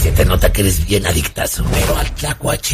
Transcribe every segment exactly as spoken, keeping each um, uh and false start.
Se te nota que eres bien adictazo, pero al tlacuache.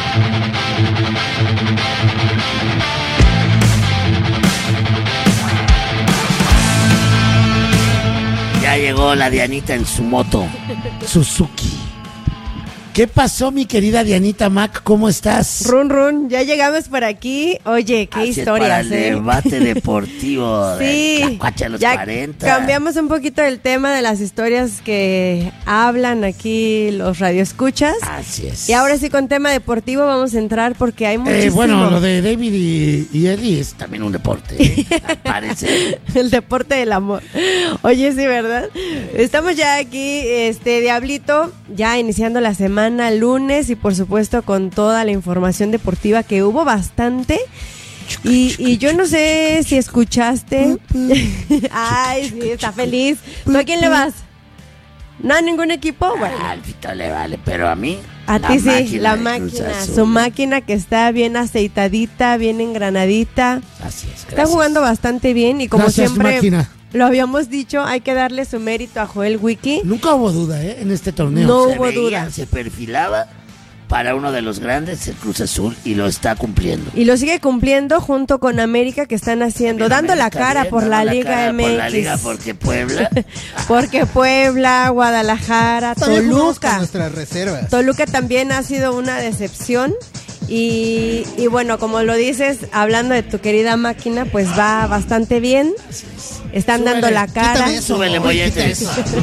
Ya llegó la Dianita en su moto Suzuki. ¿Qué pasó, mi querida Dianita Mac? ¿Cómo estás? Run, run, ya llegamos por aquí. Oye, qué Así historias, para el ¿eh? debate deportivo sí, de Tlacuache a los ya cuarenta. Cambiamos un poquito el tema de las historias que hablan aquí los radioescuchas. Así es. Y ahora sí, con tema deportivo vamos a entrar porque hay muchísimo. Eh, bueno, lo de David y, y Eli es también un deporte, ¿eh? Parece. El deporte del amor. Oye, sí, ¿verdad? Estamos ya aquí, este, Diablito, ya iniciando la semana, lunes, y por supuesto con toda la información deportiva, que hubo bastante. Y, y yo no sé si escuchaste. Ay, sí, está feliz. ¿Tú a quién le vas? ¿No a ningún equipo? Bueno. Ah, al Fito le vale, pero a mí. A ti sí, la máquina. Su máquina que está bien aceitadita, bien engranadita. Así es. Está jugando bastante bien y como Gracias, siempre máquina. Lo habíamos dicho, hay que darle su mérito a Joel Wiki. Nunca hubo duda, ¿eh? En este torneo. No se hubo veía, duda. Se perfilaba para uno de los grandes, el Cruz Azul, y lo está cumpliendo. Y lo sigue cumpliendo junto con América, que están haciendo, También dando América la cara bien, por dando la Liga cara M X. Por la Liga, porque Puebla. Porque Puebla, Guadalajara, También jugamos con Toluca. nuestras reservas. Toluca también ha sido una decepción. Y, y bueno, como lo dices, hablando de tu querida máquina, pues va bastante bien. Están Súbele, dando la cara. Quítame eso. Súbele, molletes.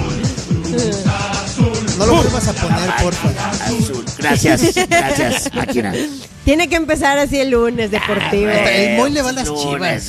No lo vuelvas a poner, por favor. Azul. Gracias, gracias, máquina. Tiene que empezar así el lunes deportivo. Ah, güey, El Moy le va a las lunes, Chivas.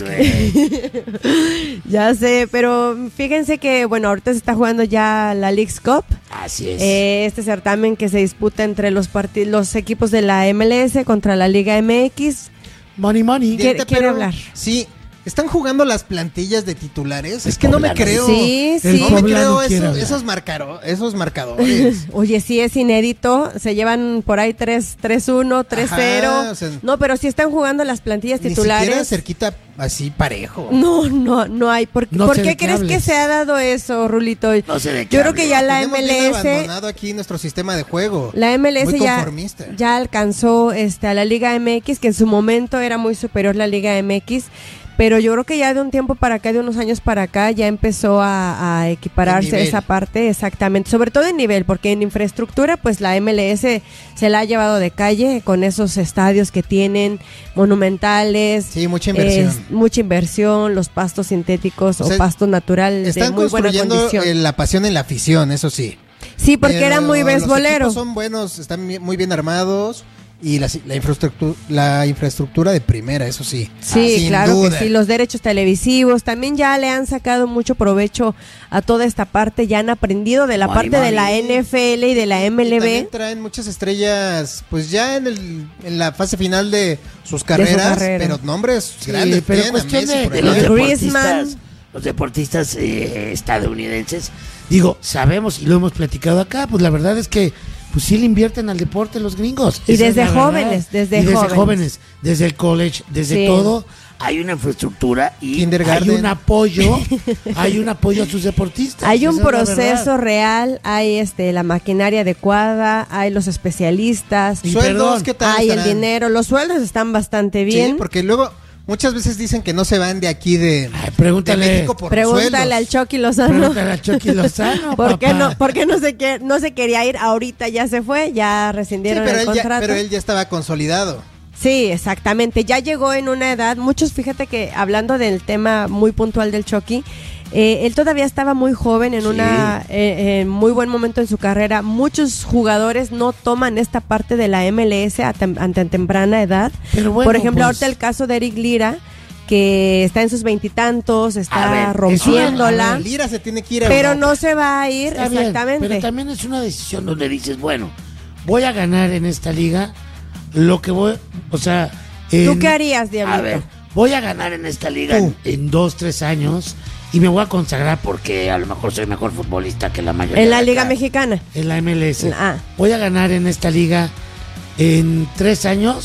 güey. Ya sé, pero fíjense que, bueno, ahorita se está jugando ya la Leagues Cup. Así es. Eh, este certamen que se disputa entre los parti- los equipos de la M L S contra la Liga M X. Money, money. ¿Quiere- Diente, quiere pero hablar? Sí, están jugando las plantillas de titulares. Es que no me Pobla, creo. Sí, El sí. No me Pobla creo no quiere eso- hablar. esos, marcaro- esos marcadores. Oye, sí es inédito. Se llevan por ahí tres uno, tres cero. Ajá, o sea, No, pero sí están jugando las plantillas Ni siquiera titulares. cerquita así parejo. No, no, no hay. ¿Por, No ¿por sé qué de qué crees que hables. se ha dado eso, Rulito? No sé de qué Yo creo hable. que ya la Tenemos M bien L S, abandonado aquí nuestro sistema de juego. la M L S Muy ya, conformista. ya alcanzó este, a la Liga M X, que en su momento era muy superior la Liga M X. Pero yo creo que ya de un tiempo para acá, de unos años para acá, ya empezó a, a equipararse En nivel. esa parte, exactamente. Sobre todo en nivel, porque en infraestructura, pues la M L S se la ha llevado de calle con esos estadios que tienen monumentales. Sí, mucha inversión. Es, mucha inversión, los pastos sintéticos O o, sea, pasto natural de Están muy buena construyendo condición. eh, la pasión en la afición, eso sí. Sí, porque Pero era muy Los beisbolero. equipos son buenos, están bien- muy bien armados y la, la infraestructura la infraestructura de primera, eso sí. Sí, Sin claro duda. que sí, los derechos televisivos también ya le han sacado mucho provecho a toda esta parte, ya han aprendido de la Money, parte de la money. N F L y de la M Y L también B. traen muchas estrellas, pues ya en, el, en la fase final de sus carreras, carrera. pero nombres Sí, grandes. pero tienen a cuestión Messi, de- por De los ejemplo. Griezmann. deportistas, los deportistas eh, estadounidenses. Digo, sabemos y lo hemos platicado acá, pues la verdad es que pues sí le invierten al deporte los gringos. Y Esa desde es la jóvenes, verdad. desde Y desde jóvenes. jóvenes, desde el college, desde Sí. todo. Hay una infraestructura y Hay Kindergarten. un apoyo, hay un apoyo a sus deportistas. Hay un esa es la proceso verdad. real, hay este la maquinaria adecuada, hay los especialistas, Y Sueldos, perdón, ¿qué tal? hay el estarán? dinero, los sueldos están bastante bien. Sí, porque luego muchas veces dicen que no se van de aquí de, Ay, pregúntale. de México por Pregúntale sueldos. al Chucky Lozano. Pregúntale a Chucky Lozano, ¿Por qué papá. no, por qué no se que- no se quería ir? Ahorita ya se fue, ya Sí, rescindieron pero el él, ya, contrato. pero él ya estaba consolidado. Sí, exactamente. Ya llegó en una edad. Muchos, fíjate que hablando del tema muy puntual del Chucky, eh, él todavía estaba muy joven, en Sí. una eh, en muy buen momento en su carrera. Muchos jugadores no toman esta parte de la M L S a, tem- a tan temprana edad. Pero bueno, Por ejemplo, pues, ahorita el caso de Eric Lira, que está en sus veintitantos, A está ver, rompiéndola, El Lira se tiene que ir a pero Europa. no se va a ir, Está bien, exactamente. pero también es una decisión donde dices, bueno, voy a ganar en esta liga lo que voy, o sea, en- ¿Tú qué harías, A Diablito? ver, voy a ganar en esta liga. Tú, en dos, tres años y me voy a consagrar porque a lo mejor soy mejor futbolista que la mayoría. En la de Liga acá, Mexicana. En la M L S. Ah. Voy a ganar en esta liga en tres años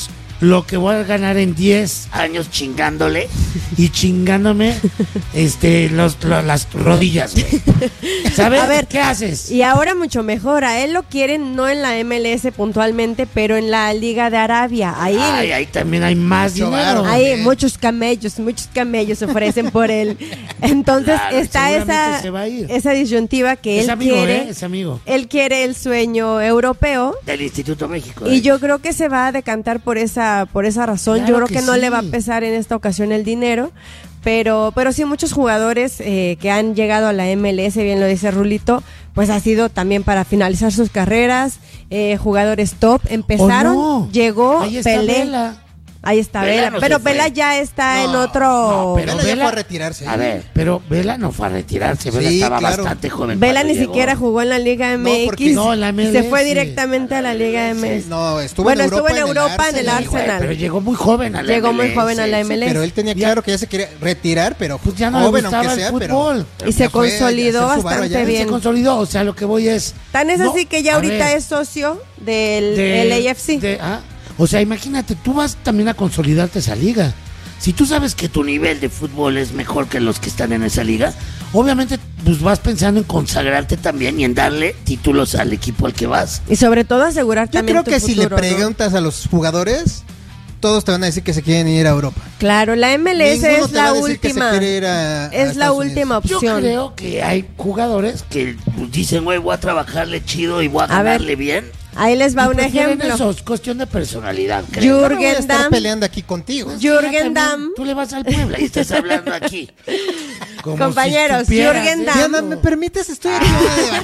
lo que voy a ganar en diez años chingándole y chingándome este los, lo- las rodillas, güey. ¿Sabes? A ver, ¿Qué haces? Y ahora mucho mejor, a él lo quieren no en la M L S puntualmente, pero en la Liga de Arabia. Ahí, Ay, ahí también hay más Mucho dinero. varo. ahí Bien. muchos camellos, muchos camellos se ofrecen por él. Entonces Claro, y está seguramente esa, se va a ir. esa disyuntiva que Es él amigo, quiere. ¿eh? Es amigo. Él quiere el sueño europeo. Del Instituto México. Y ¿eh? yo creo que se va a decantar por esa, por esa razón. Claro yo creo que que, no sí. le va a pesar en esta ocasión el dinero. Pero, pero sí, muchos jugadores eh, que han llegado a la M L S, bien lo dice Rulito, pues ha sido también para finalizar sus carreras. Eh, jugadores top empezaron, ¿O no? llegó Ahí está Pelé. Vela. Ahí está Vela Vela, no pero se fue. Vela ya está No, en otro. no, pero Vela ya Vela- fue a retirarse. A ver, pero Vela no fue a retirarse. Vela Sí, estaba claro. bastante joven. Vela cuando ni llegó. siquiera jugó en la Liga M X. porque- No, en la M L S. Se fue directamente a la Liga M X. No, estuvo Bueno, en Europa. estuvo en Europa en el Arsenal. Sí, güey, Arsenal. pero llegó muy joven a la Llegó muy M L S. joven a la M L S. Pero él tenía Ya- claro que ya se quería retirar, pero Pues ya no le joven gustaba aunque el sea, fútbol. pero Y se ya fue, ya consolidó hacer su varo bastante allá. bien. Se consolidó, o sea, lo que voy es... Tan es no, así que ya a ahorita ver, es socio del de- L A F C. de- ah, o sea, imagínate, tú vas también a consolidarte esa liga. Si tú sabes que tu nivel de fútbol es mejor que los que están en esa liga, obviamente pues vas pensando en consagrarte también y en darle títulos al equipo al que vas. Y sobre todo asegurar Yo también creo tu que si le futuro, ¿no? preguntas a los jugadores, todos te van a decir que se quieren ir a Europa. Claro, la M L S Ninguno es te va la a decir que se última. quiere ir a- a Es la Estados última Unidos. Yo opción. creo que hay jugadores que pues, dicen, güey, voy a trabajarle chido y voy a A ver, ganarle bien. Ahí les va Y un prefieren ejemplo. Eso es cuestión de personalidad, creo. Jürgen Yo no voy a estar Damm. peleando aquí contigo. Ya Jürgen también, Damm. Tú le vas al Puebla y estás hablando aquí. Como Compañeros, si supieras, Jürgen ¿eh? Damm. Diana, ¿me permites? Estoy aquí.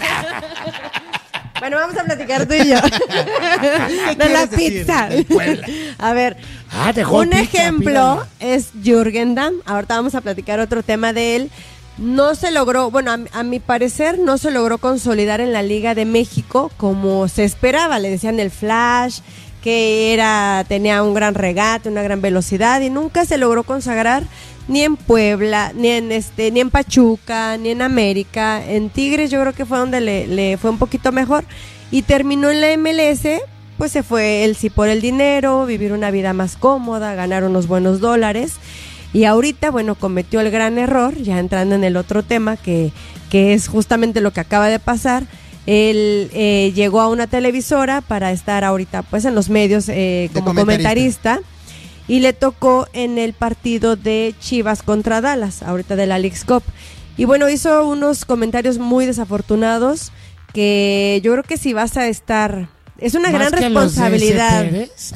Bueno, vamos a platicar tú y yo. De la quieres decir pizza. del Puebla? A ver, Ah, dejó un pizza, ejemplo pídala. es Jürgen Damm. Ahorita vamos a platicar otro tema de él. No se logró, bueno, a, a mi parecer no se logró consolidar en la Liga de México como se esperaba. Le decían el Flash, que era tenía un gran regate, una gran velocidad y nunca se logró consagrar ni en Puebla, ni en este, ni en Pachuca, ni en América. En Tigres yo creo que fue donde le, le fue un poquito mejor y terminó en la M L S. Pues se fue él sí por el dinero, vivir una vida más cómoda, ganar unos buenos dólares. Y ahorita, bueno, cometió el gran error, ya entrando en el otro tema, que, que es justamente lo que acaba de pasar. Él eh, llegó a una televisora para estar ahorita pues en los medios eh, De como comentarista. comentarista. Y le tocó en el partido de Chivas contra Dallas, ahorita de la Leagues Cup. Y bueno, hizo unos comentarios muy desafortunados que yo creo que si vas a estar... Es una Más gran que los de ese responsabilidad. Pérez.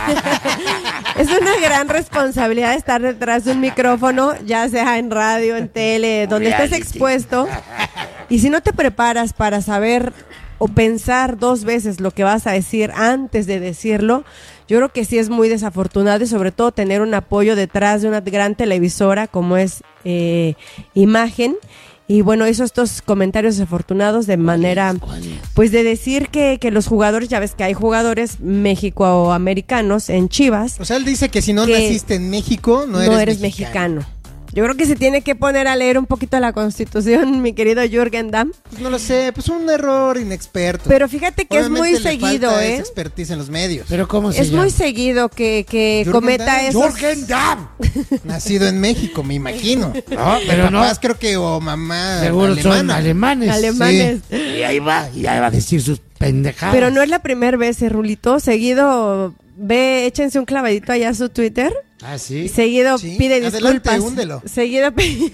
Es una gran responsabilidad estar detrás de un micrófono, ya sea en radio, en tele, donde estés Reality. expuesto. Y si no te preparas para saber o pensar dos veces lo que vas a decir antes de decirlo, yo creo que sí es muy desafortunado y sobre todo tener un apoyo detrás de una gran televisora como es eh, Imagen. Y bueno, hizo estos comentarios desafortunados de manera, ¿Cuál es? pues de decir que, que los jugadores, ya ves que hay jugadores México-americanos en Chivas, O sea, él dice que si no Que naciste en México, no no eres, eres, mexicano. Yo creo que se tiene que poner a leer un poquito la Constitución, mi querido Jürgen Damm. Pues no lo sé, pues un error inexperto. Pero fíjate que Obviamente es muy le seguido, falta ¿eh? esa expertise en los medios. Pero ¿cómo se Es llama? muy seguido que, que Jürgen cometa Damm. esos... Jürgen Damm. Nacido en México, me imagino. No, pero no. Papás creo que o mamá Seguro son alemana. alemanes. alemanes. Y ahí va, y ahí va a decir sus pendejadas. Pero no es la primera vez, eh, Rulito. Seguido, ve, échense un clavadito allá a su Twitter. Ah, Y sí. seguido Sí, pide adelante, disculpas. húndelo. Seguido pi-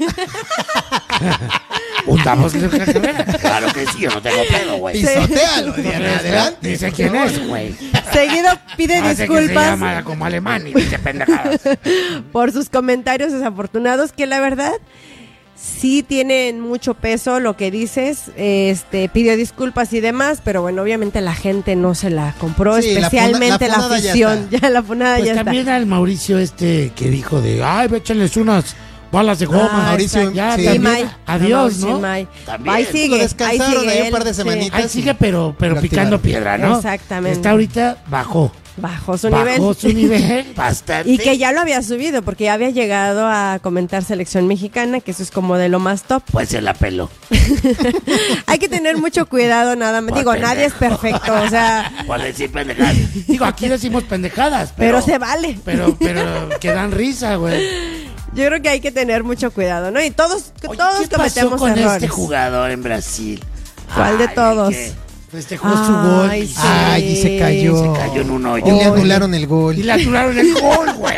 Hundamos la carrera. Claro que sí, yo no tengo pedo, güey. Pisotealo, Diana, adelante. Dice quién es, güey. seguido pide Hace que se disculpas llama como alemán y dice pendejadas. por sus comentarios desafortunados que la verdad sí tienen mucho peso lo que dices, este pidió disculpas y demás, pero bueno, obviamente la gente no se la compró, Sí, la especialmente funa- la, la funada ya afición, está. ya, la funada Pues ya también está. al Mauricio este que dijo de, ay, échenles unas Bolas de goma. Ah, Mauricio, ya, sí. también, Imai. adiós, Mauricio ¿no? Imai. También. Ahí sigue, Lo ahí descansaron sigue ahí un él, par de sí. semanitas. Ahí sigue, pero, pero Lo picando activaron. piedra, ¿no? Exactamente. Está ahorita, bajó. Bajó su bajó nivel. su nivel bastante. Y que ya lo había subido, porque ya había llegado a comentar selección mexicana, que eso es como de lo más top. Pues se la peló. Hay que tener mucho cuidado, nada más. Por Digo, nadie es pendejo. perfecto, o sea, Por decir pendejadas. Digo, aquí decimos pendejadas, pero... pero se vale. Pero, pero que dan risa, güey. Yo creo que hay que tener mucho cuidado, ¿no? Y todos, Oye, todos ¿qué pasó cometemos con errores. este jugador en Brasil? ¿Cuál de Ay, todos? que Festejó su gol. Ay, y sí. Ay, y se cayó. Se cayó en un hoyo. Y le Oye. anularon el gol. Y le anularon el gol, güey.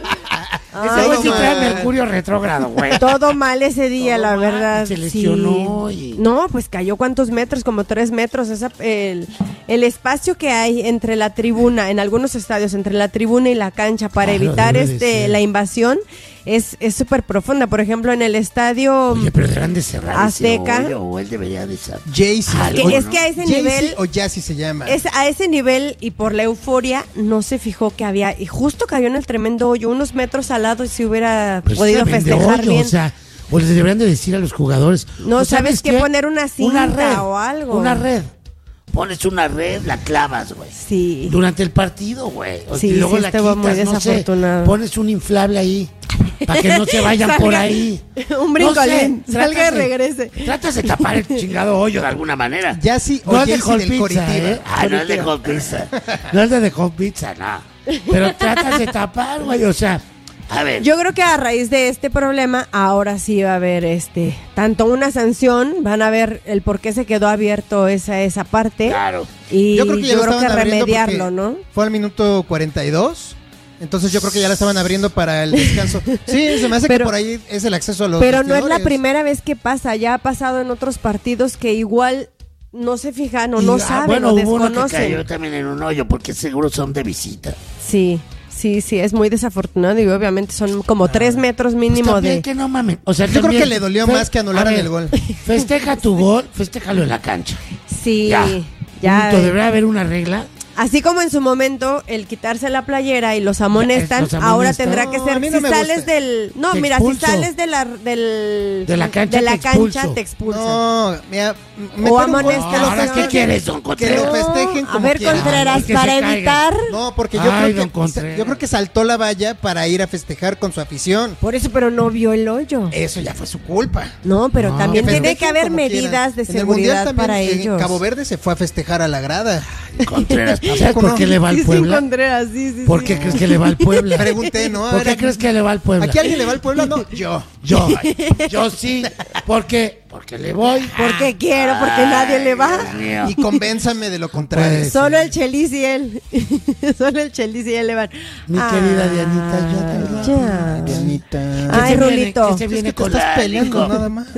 Ese Ay, güey sí no, trae man. Mercurio retrógrado, güey. Todo mal ese día, Todo la mal, verdad. se lesionó Sí. y- No, pues cayó cuántos metros, como tres metros. Esa, el, el espacio que hay entre la tribuna, en algunos estadios, entre la tribuna y la cancha para Claro, evitar debe de este ser. la invasión, es es súper profunda. Por ejemplo, en el estadio Oye, pero deberán de cerrar Azteca. ese hoyo, o él debería de cerrar. Jaycee. Algo, que- es ¿no? que a ese Jaycee nivel o Jassy se llama. es, a ese nivel y por la euforia no se fijó que había, y justo cayó en el tremendo hoyo, unos metros al lado, y se hubiera Pues podido también de festejar hoyo, bien. O sea, o les deberían de decir a los jugadores. No, ¿o ¿sabes qué? Poner una cinta red, o algo. Una red. Pones una red, la clavas, güey. Sí. Durante el partido, güey. O- Sí, y luego sí, la estuvo quitas, muy no sé, desafortunado. pones un inflable ahí para que no se vayan Salga- por ahí. un brincolín, No sé, salga y tratas de- regrese. Tratas de tapar el chingado hoyo de alguna manera. Jassy o No es de Jaycee Hot del Pizza, Coritiba. ¿eh? Ah, no es de Hot Pizza. No es de Hot Pizza, no. Pero tratas de tapar, güey, o sea... A ver, Yo creo que a raíz de este problema, ahora sí va a haber este tanto una sanción, van a ver el por qué se quedó abierto esa esa parte. claro. Y Yo creo que ya lo estaban abriendo remediarlo, porque ¿no? Fue al minuto cuarenta y dos. Entonces yo creo que ya la estaban abriendo para el descanso. Sí, se me hace Pero- que por ahí es el acceso a los Pero no es la vestidores. primera vez que pasa, ya ha pasado en otros partidos que igual no se fijan o Y, no ah, saben bueno, o hubo uno que desconocen. cayó también en un hoyo porque seguro son de visita. Sí, sí, sí, es muy desafortunado y obviamente son como tres metros mínimo Pues también de... que no mamen. O sea, Yo creo también- que le dolió fe- más que anularan a ver, el gol. Festeja tu gol, festéjalo en la cancha. Sí, Ya. ya. Punto, debería haber una regla. Así como en su momento el quitarse la playera y los amonestan, Los amonestan. ahora tendrá que No, ser a mí no si me sales gusta. del no, Te mira, expulso. si sales de la del De la cancha de la te cancha expulso. te expulsan. No, mira, O meter un gol, amonestan. que lo Ahora, ¿qué festejen. quieres, don Que Contreras? lo festejen a como ver, quieran. Contreras, Que se para caigan. evitar No, porque yo Ay, creo don que Contreras. yo creo que saltó la valla para ir a festejar con su afición. por eso, pero no vio el hoyo. Eso ya fue su culpa. No, pero No. también Que tiene que festejen haber como medidas quieran. de En el Mundial seguridad también, para en ellos. Cabo Verde se fue a festejar a la grada. Contreras, ¿sabes poco por no? qué le va al Sí, sí, Puebla? Contreras, sí, sí, ¿Por sí. qué crees que le va al Puebla? Pregunté, ¿no? A ¿Por ver, qué crees que le va al Puebla? ¿Aquí alguien le va al Puebla? No, yo. Yo, yo sí. ¿Por qué? Porque le voy. Porque quiero, porque nadie le va. Dios mío. Y convénzame de lo contrario. Pues, Solo el Chelis y él. Solo el Chelis y él le van. Mi querida Dianita, yo te amo. ya. Dianita. ¿Qué Ay, se viene? Rulito. ¿Qué se Es viene que te con estás la peleando League Cup? nada más.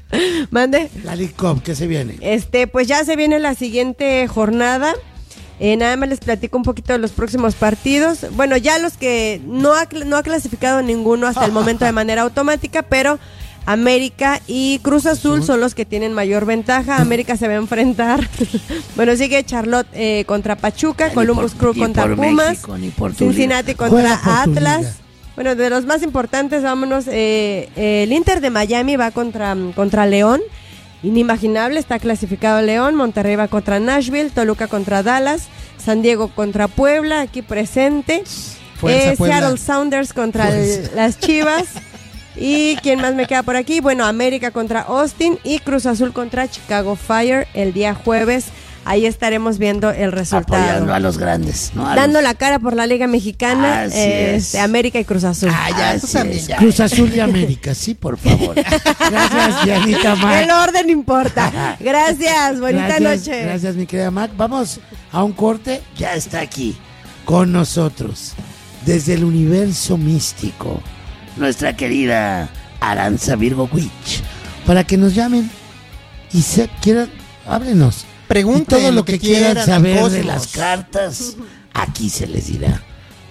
Mande. La League Cup, ¿qué se viene? Este, pues ya se viene la siguiente jornada. Eh, nada más les platico un poquito de los próximos partidos. Bueno, ya los que no ha, cl- no ha clasificado ninguno hasta el momento de manera automática, pero América y Cruz Azul son los que tienen mayor ventaja. América se va a enfrentar. Bueno, sigue Charlotte eh, contra Pachuca, Ni Columbus por- Crew ni contra por Pumas, México, ni por tu Cincinnati liga. contra Juega por tu Atlas. liga. Bueno, de los más importantes, vámonos. Eh, eh, el Inter de Miami va contra, contra León. Inimaginable, está clasificado León. Monterrey va contra Nashville. Toluca contra Dallas. San Diego contra Puebla, aquí presente. Fuerza, Eh, Puebla. Seattle Sounders contra el- las Chivas. ¿Y quién más me queda por aquí? Bueno, América contra Austin y Cruz Azul contra Chicago Fire el día jueves. Ahí estaremos viendo el resultado. Apoyando a los grandes, ¿no? A Dando los- la cara por la Liga Mexicana, Así eh, es. este, América y Cruz Azul. Ah, ya, tú Así también, es. ya. Cruz Azul y América, sí, por favor. Gracias, Dianita Mac. El orden importa. Gracias, bonita Gracias, noche. Gracias, mi querida Mac. Vamos a un corte. Ya está aquí con nosotros, desde el universo místico, nuestra querida Aranza Virgo Witch, para que nos llamen y se quieran, háblenos. Pregunten Y todo lo lo que, que quieran quieran, saber al de cosmos. las cartas, aquí se les dirá.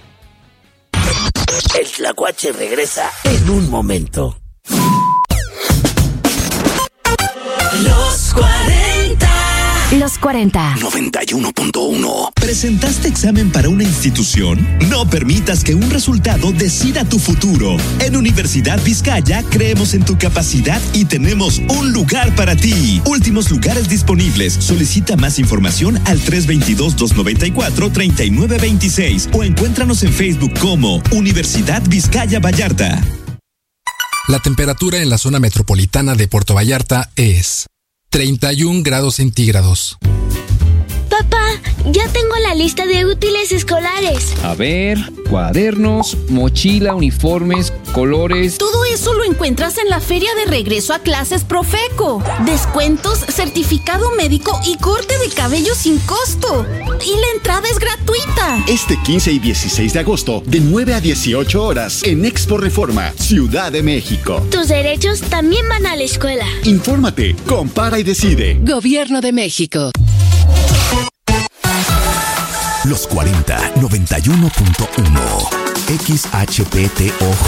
El Tlacuache regresa en un momento. Los cuarenta. Los cuarenta. noventa y uno punto uno. ¿Presentaste examen para una institución? No permitas que un resultado decida tu futuro. En Universidad Vizcaya creemos en tu capacidad y tenemos un lugar para ti. Últimos lugares disponibles. Solicita más información al tres dos dos, dos nueve cuatro, tres nueve dos seis o encuéntranos en Facebook como Universidad Vizcaya Vallarta. La temperatura en la zona metropolitana de Puerto Vallarta es treinta y un grados centígrados. Papá, ya tengo la lista de útiles escolares. A ver, cuadernos, mochila, uniformes, colores. Todo eso lo encuentras en la feria de regreso a clases Profeco. Descuentos, certificado médico y corte de cabello sin costo. Y la entrada es gratuita. Este quince y dieciséis de agosto, de nueve a dieciocho horas, en Expo Reforma, Ciudad de México. Tus derechos también van a la escuela. Infórmate, compara y decide. Gobierno de México. Los cuarenta, noventa y uno punto uno. X H P T O J.